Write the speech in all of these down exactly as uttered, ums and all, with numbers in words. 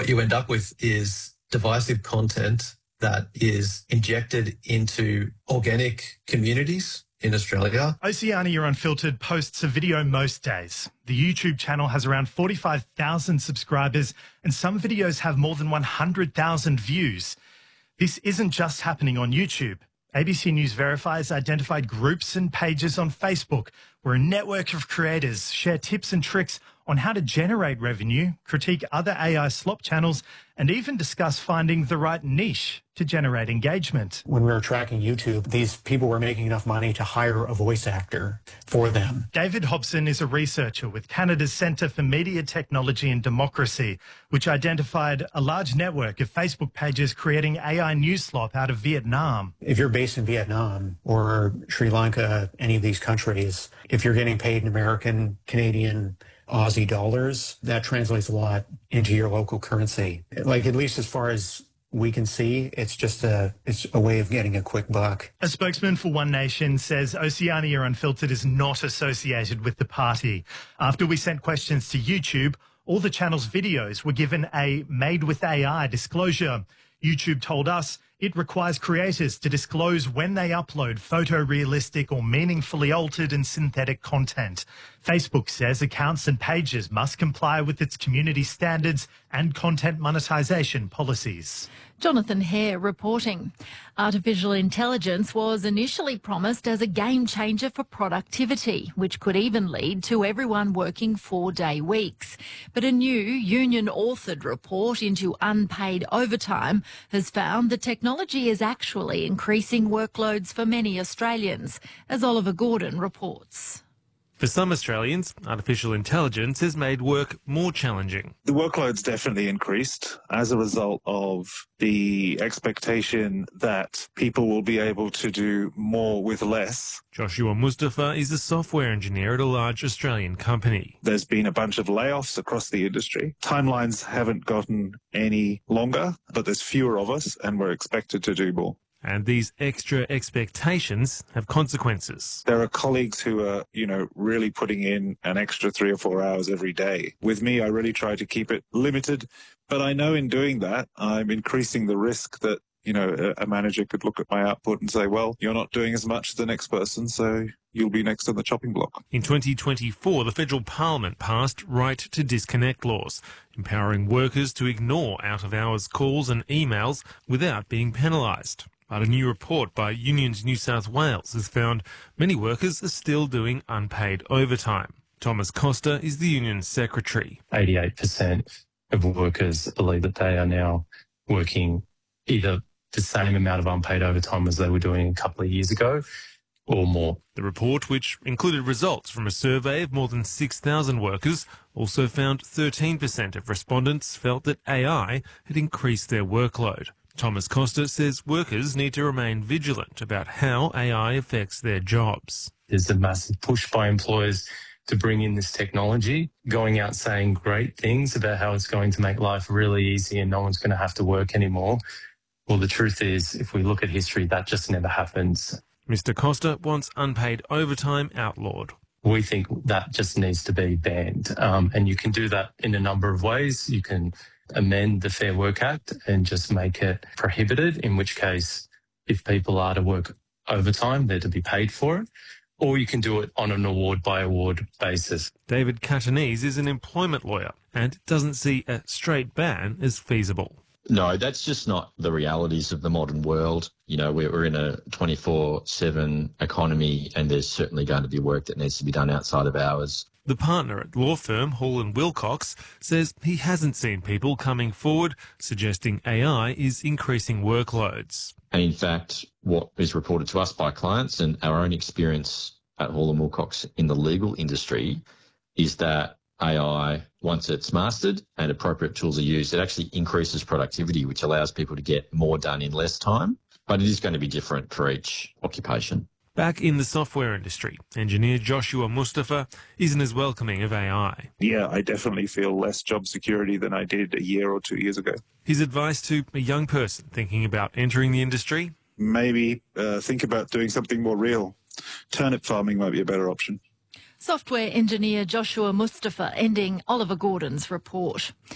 you end up with is divisive content that is injected into organic communities in Australia. Oceania Unfiltered posts a video most days. The YouTube channel has around forty-five thousand subscribers and some videos have more than one hundred thousand views. This isn't just happening on YouTube. A B C News Verifies identified groups and pages on Facebook where a network of creators share tips and tricks on how to generate revenue, critique other A I slop channels, and even discuss finding the right niche to generate engagement. When we were tracking YouTube, these people were making enough money to hire a voice actor for them. David Hobson is a researcher with Canada's Centre for Media Technology and Democracy, which identified a large network of Facebook pages creating A I news slop out of Vietnam. If you're based in Vietnam or Sri Lanka, any of these countries, if you're getting paid in American, Canadian, Aussie dollars, that translates a lot into your local currency. Like, at least as far as we can see, it's just a it's a way of getting a quick buck. A spokesman for One Nation says Oceania Unfiltered is not associated with the party. After we sent questions to YouTube, all the channel's videos were given a made with A I disclosure. YouTube told us it requires creators to disclose when they upload photorealistic or meaningfully altered and synthetic content. Facebook says accounts and pages must comply with its community standards and content monetization policies. Jonathan Hare reporting. Artificial intelligence was initially promised as a game changer for productivity, which could even lead to everyone working four-day weeks. But a new union-authored report into unpaid overtime has found the technology is actually increasing workloads for many Australians, as Oliver Gordon reports. For some Australians, artificial intelligence has made work more challenging. The workload's definitely increased as a result of the expectation that people will be able to do more with less. Joshua Mustafa is a software engineer at a large Australian company. There's been a bunch of layoffs across the industry. Timelines haven't gotten any longer, but there's fewer of us and we're expected to do more. And these extra expectations have consequences. There are colleagues who are, you know, really putting in an extra three or four hours every day. With me, I really try to keep it limited, but I know in doing that, I'm increasing the risk that, you know, a manager could look at my output and say, well, you're not doing as much as the next person, so you'll be next on the chopping block. In twenty twenty-four, the federal parliament passed Right to Disconnect laws, empowering workers to ignore out-of-hours calls and emails without being penalised. But a new report by Unions New South Wales has found many workers are still doing unpaid overtime. Thomas Costa is the union's secretary. eighty-eight percent of workers believe that they are now working either the same amount of unpaid overtime as they were doing a couple of years ago or more. The report, which included results from a survey of more than six thousand workers, also found thirteen percent of respondents felt that A I had increased their workload. Thomas Costa says workers need to remain vigilant about how A I affects their jobs. There's a massive push by employers to bring in this technology, going out saying great things about how it's going to make life really easy and no one's going to have to work anymore. Well, the truth is, if we look at history, that just never happens. Mister Costa wants unpaid overtime outlawed. We think that just needs to be banned. Um, and you can do that in a number of ways. You can amend the Fair Work Act and just make it prohibited, in which case, if people are to work overtime, they're to be paid for it. Or you can do it on an award-by-award basis. David Catanese is an employment lawyer and doesn't see a straight ban as feasible. No, that's just not the realities of the modern world. You know, we're, we're in a twenty-four seven economy and there's certainly going to be work that needs to be done outside of hours. The partner at law firm Hall and Wilcox says he hasn't seen people coming forward suggesting A I is increasing workloads. And in fact, what is reported to us by clients and our own experience at Hall and Wilcox in the legal industry is that A I, once it's mastered and appropriate tools are used, it actually increases productivity, which allows people to get more done in less time. But it is going to be different for each occupation. Back in the software industry, engineer Joshua Mustafa isn't as welcoming of A I. Yeah, I definitely feel less job security than I did a year or two years ago. His advice to a young person thinking about entering the industry? Maybe uh, think about doing something more real. Turnip farming might be a better option. Software engineer Joshua Mustafa ending Oliver Gordon's report.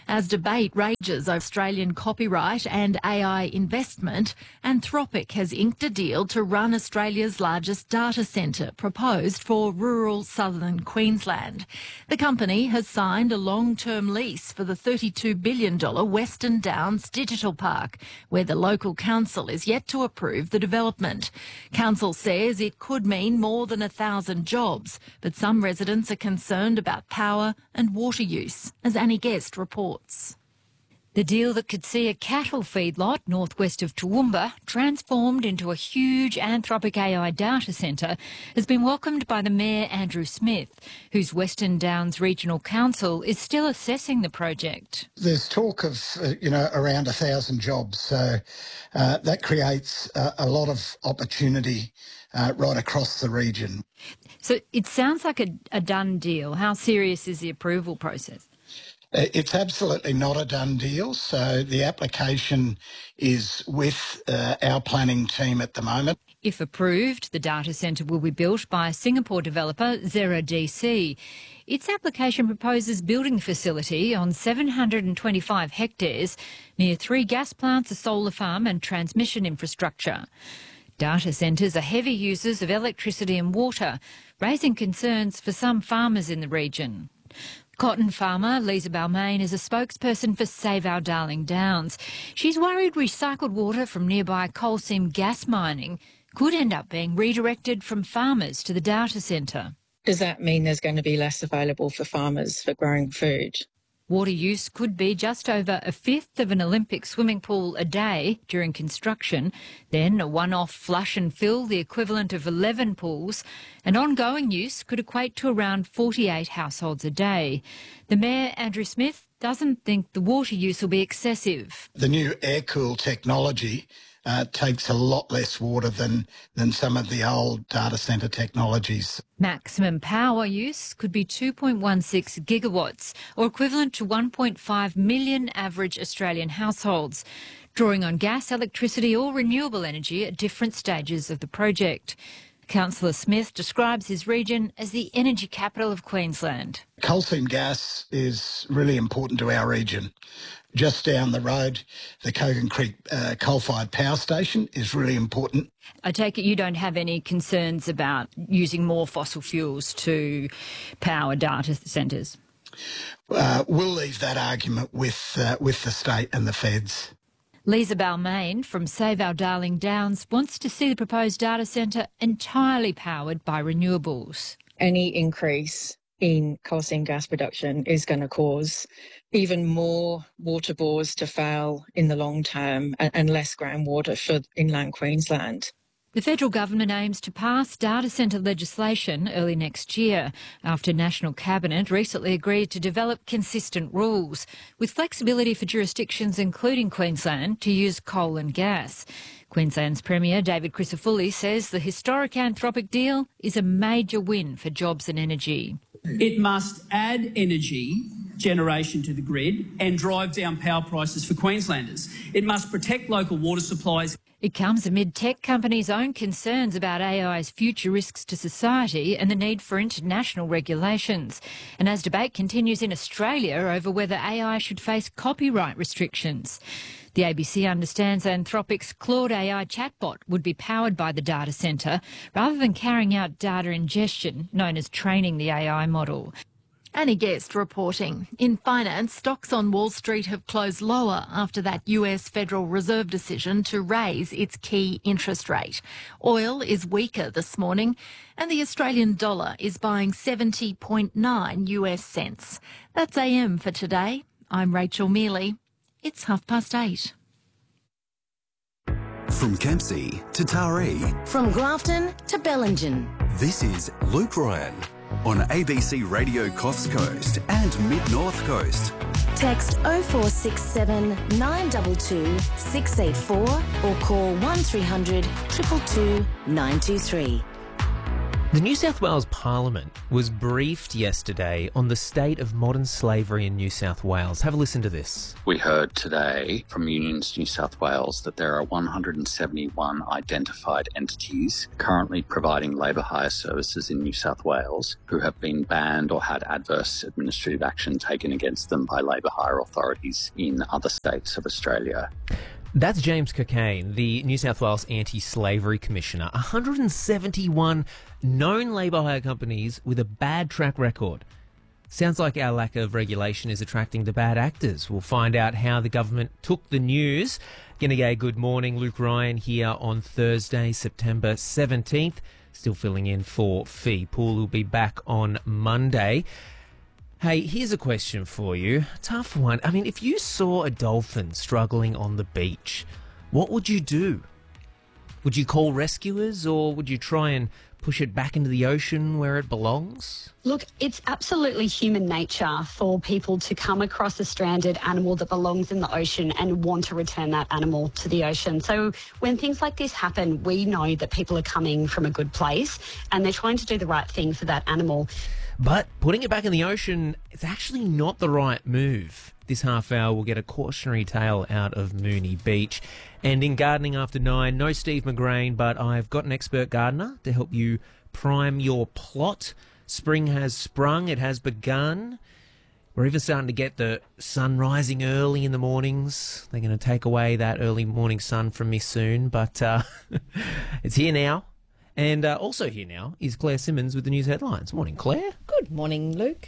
As debate rages over Australian copyright and A I investment, Anthropic has inked a deal to run Australia's largest data centre, proposed for rural southern Queensland. The company has signed a long-term lease for the thirty-two billion dollars Western Downs Digital Park, where the local council is yet to approve the development. Council says it could mean more than a thousand jobs, but some residents are concerned about power and water use, as Annie Guest reports. The deal that could see a cattle feedlot northwest of Toowoomba transformed into a huge Anthropic A I data centre has been welcomed by the Mayor Andrew Smith, whose Western Downs Regional Council is still assessing the project. There's talk of, uh, you know, around a thousand jobs, so uh, that creates uh, a lot of opportunity uh, right across the region. So it sounds like a, a done deal. How serious is the approval process? It's absolutely not a done deal. So the application is with uh, our planning team at the moment. If approved, the data centre will be built by Singapore developer Zero D C. Its application proposes building the facility on seven hundred twenty-five hectares near three gas plants, a solar farm and transmission infrastructure. Data centres are heavy users of electricity and water, raising concerns for some farmers in the region. Cotton farmer Lisa Balmain is a spokesperson for Save Our Darling Downs. She's worried recycled water from nearby coal seam gas mining could end up being redirected from farmers to the data centre. Does that mean there's going to be less available for farmers for growing food? Water use could be just over a fifth of an Olympic swimming pool a day during construction, then a one-off flush and fill, the equivalent of eleven pools, and ongoing use could equate to around forty-eight households a day. The Mayor, Andrew Smith, doesn't think the water use will be excessive. The new air-cooled technology uh, takes a lot less water than, than some of the old data centre technologies. Maximum power use could be two point one six gigawatts, or equivalent to one point five million average Australian households, drawing on gas, electricity or renewable energy at different stages of the project. Councillor Smith describes his region as the energy capital of Queensland. Coal seam gas is really important to our region. Just down the road, the Kogan Creek uh, coal-fired power station is really important. I take it you don't have any concerns about using more fossil fuels to power data centres? Uh, we'll leave that argument with, uh, with the state and the feds. Lisa Balmain from Save Our Darling Downs wants to see the proposed data centre entirely powered by renewables. Any increase in coal seam gas production is going to cause even more water bores to fail in the long term and, and less groundwater for inland Queensland. The federal government aims to pass data centre legislation early next year after National Cabinet recently agreed to develop consistent rules with flexibility for jurisdictions including Queensland to use coal and gas. Queensland's Premier David Crisafulli says the historic Anthropic deal is a major win for jobs and energy. It must add energy generation to the grid and drive down power prices for Queenslanders. It must protect local water supplies. It comes amid tech companies' own concerns about A I's future risks to society and the need for international regulations. And as debate continues in Australia over whether A I should face copyright restrictions. The A B C understands Anthropic's Claude A I chatbot would be powered by the data centre rather than carrying out data ingestion, known as training the A I model. Annie Guest reporting. In finance, stocks on Wall Street have closed lower after that U S Federal Reserve decision to raise its key interest rate. Oil is weaker this morning and the Australian dollar is buying seventy point nine U S cents. That's A M for today. I'm Rachel Mealy. It's half past eight. From Kempsey to Taree. From Grafton to Bellingen. This is Luke Ryan on A B C Radio Coffs Coast and Mid-North Coast. Text oh four six seven, nine two two, six eight four or call one three hundred, two two two, nine two three. The New South Wales Parliament was briefed yesterday on the state of modern slavery in New South Wales. Have a listen to this. We heard today from Unions New South Wales that there are one hundred seventy-one identified entities currently providing labour hire services in New South Wales who have been banned or had adverse administrative action taken against them by labour hire authorities in other states of Australia. That's James Cockayne, the New South Wales Anti-Slavery Commissioner. one hundred seventy-one known labour hire companies with a bad track record. Sounds like our lack of regulation is attracting the bad actors. We'll find out how the government took the news. G'day, good morning. Luke Ryan here on Thursday, September seventeenth. Still filling in for Fee Poole, who'll be back on Monday. Hey, here's a question for you. Tough one. I mean, if you saw a dolphin struggling on the beach, what would you do? Would you call rescuers, or would you try and push it back into the ocean where it belongs? Look, it's absolutely human nature for people to come across a stranded animal that belongs in the ocean and want to return that animal to the ocean. So when things like this happen, we know that people are coming from a good place and they're trying to do the right thing for that animal. But putting it back in the ocean is actually not the right move. This half hour we'll get a cautionary tale out of Mooney Beach. And in Gardening After Nine, no Steve McGrain, but I've got an expert gardener to help you prime your plot. Spring has sprung, it has begun. We're even starting to get the sun rising early in the mornings. They're going to take away that early morning sun from me soon, but uh, it's here now. And uh, also here now is Claire Simmons with the news headlines. Morning, Claire. Good morning, Luke.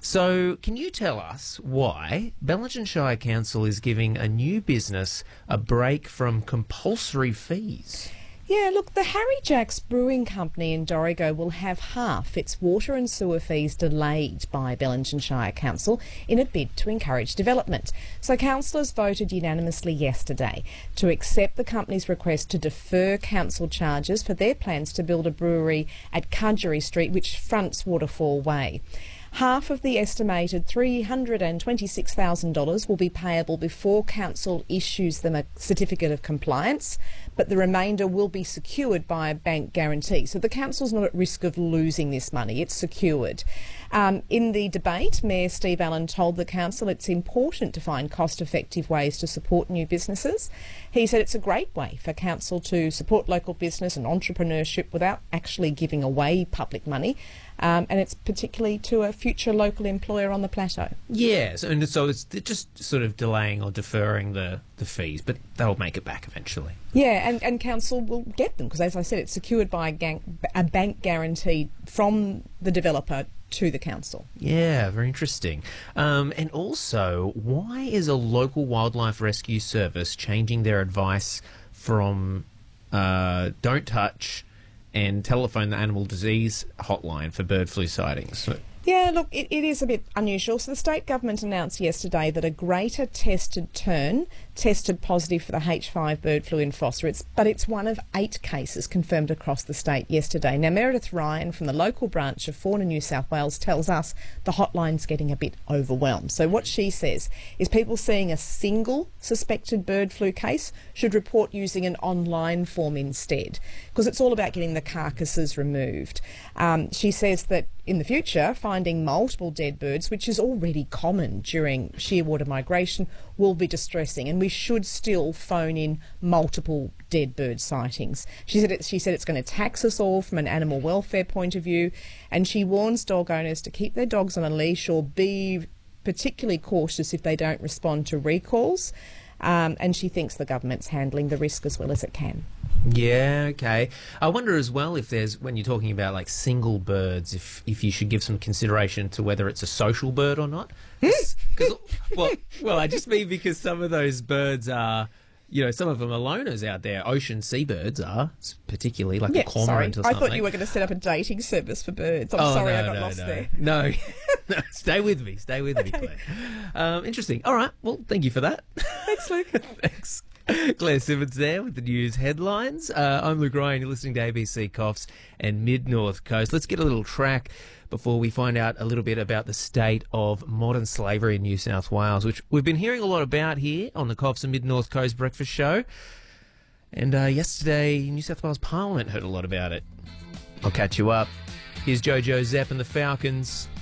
So can you tell us why Bellingen Shire Council is giving a new business a break from compulsory fees? Yeah, look, the Harry Jack's Brewing Company in Dorrigo will have half its water and sewer fees delayed by Bellingen Shire Council in a bid to encourage development. So councillors voted unanimously yesterday to accept the company's request to defer council charges for their plans to build a brewery at Cudgery Street, which fronts Waterfall Way. Half of the estimated three hundred twenty-six thousand dollars will be payable before council issues them a certificate of compliance, but the remainder will be secured by a bank guarantee. So the council's not at risk of losing this money, it's secured. Um, in the debate, Mayor Steve Allen told the council it's important to find cost-effective ways to support new businesses. He said it's a great way for council to support local business and entrepreneurship without actually giving away public money. Um, and it's particularly to a future local employer on the plateau. Yes, and so it's just sort of delaying or deferring the, the fees, but they'll make it back eventually. Yeah, and, and council will get them because, as I said, it's secured by a, gang, a bank guarantee from the developer to the council. Yeah, very interesting. Um, and also, why is a local wildlife rescue service changing their advice from uh, don't touch and telephone the animal disease hotline for bird flu sightings? Yeah, look, it, it is a bit unusual. So the state government announced yesterday that a greater tested tern tested positive for the H five bird flu in Fossa. It's, but it's one of eight cases confirmed across the state yesterday. Now, Meredith Ryan from the local branch of Fauna New South Wales tells us the hotline's getting a bit overwhelmed. So what she says is people seeing a single suspected bird flu case should report using an online form instead, because it's all about getting the carcasses removed. Um, she says that in the future, finding multiple dead birds, which is already common during shearwater migration, will be distressing, and we should still phone in multiple dead bird sightings. She said it, she said it's going to tax us all from an animal welfare point of view, and she warns dog owners to keep their dogs on a leash or be particularly cautious if they don't respond to recalls. Um, and she thinks the government's handling the risk as well as it can. Yeah, okay. I wonder as well if there's, when you're talking about like single birds, if if you should give some consideration to whether it's a social bird or not. Cause, well, well, I just mean because some of those birds are, you know, some of them are loners out there. Ocean seabirds are, particularly like yeah, a cormorant sorry. or something. I thought you were going to set up a dating service for birds. I'm oh, sorry no, I got no, lost no. there. No, no, stay with me. Stay with okay. me, Claire. Um, interesting. All right. Well, thank you for that. Thanks, Luke. Thanks. Claire Simmons there with the news headlines. Uh, I'm Luke Ryan. You're listening to A B C Coffs and Mid-North Coast. Let's get a little track before we find out a little bit about the state of modern slavery in New South Wales, which we've been hearing a lot about here on the Coffs and Mid-North Coast Breakfast Show. And uh, yesterday, New South Wales Parliament heard a lot about it. I'll catch you up. Here's Jojo Zepp and the Falcons.